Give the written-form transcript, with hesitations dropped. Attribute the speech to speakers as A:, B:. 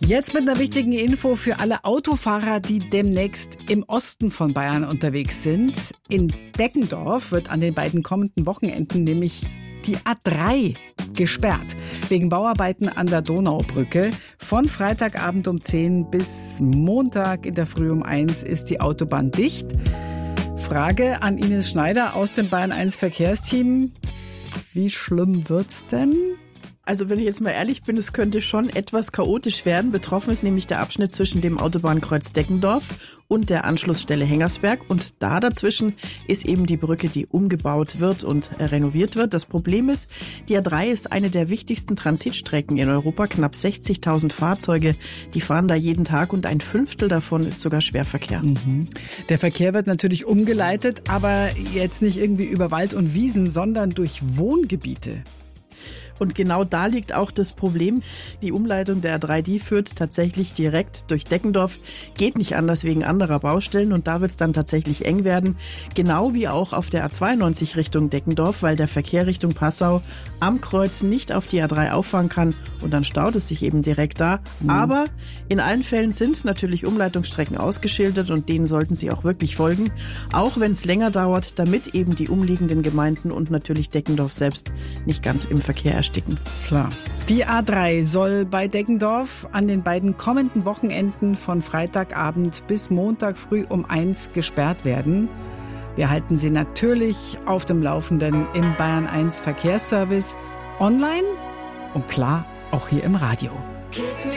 A: Jetzt mit einer wichtigen Info für alle Autofahrer, die demnächst im Osten von Bayern unterwegs sind. In Deggendorf wird an den beiden kommenden Wochenenden nämlich die A3 gesperrt. Wegen Bauarbeiten an der Donaubrücke. Von Freitagabend um 10 bis Montag in der Früh um 1 ist die Autobahn dicht. Frage an Ines Schneider aus dem Bayern 1 Verkehrsteam. Wie schlimm wird's denn?
B: Also wenn ich jetzt mal ehrlich bin, es könnte schon etwas chaotisch werden. Betroffen ist nämlich der Abschnitt zwischen dem Autobahnkreuz Deggendorf und der Anschlussstelle Hengersberg. Und da dazwischen ist eben die Brücke, die umgebaut wird und renoviert wird. Das Problem ist, die A3 ist eine der wichtigsten Transitstrecken in Europa. Knapp 60.000 Fahrzeuge, die fahren da jeden Tag und 1/5 davon ist sogar Schwerverkehr.
A: Der Verkehr wird natürlich umgeleitet, aber jetzt nicht irgendwie über Wald und Wiesen, sondern durch Wohngebiete.
B: Und genau da liegt auch das Problem. Die Umleitung der A3, die führt tatsächlich direkt durch Deggendorf. Geht nicht anders wegen anderer Baustellen und da wird es dann tatsächlich eng werden. Genau wie auch auf der A92 Richtung Deggendorf, weil der Verkehr Richtung Passau am Kreuz nicht auf die A3 auffahren kann und dann staut es sich eben direkt da. Aber in allen Fällen sind natürlich Umleitungsstrecken ausgeschildert und denen sollten Sie auch wirklich folgen. Auch wenn es länger dauert, damit eben die umliegenden Gemeinden und natürlich Deggendorf selbst nicht ganz im Verkehr ersticken.
A: Klar. Die A3 soll bei Deggendorf an den beiden kommenden Wochenenden von Freitagabend bis Montag früh um 1 gesperrt werden. Wir halten Sie natürlich auf dem Laufenden im Bayern 1 Verkehrsservice, online und klar auch hier im Radio.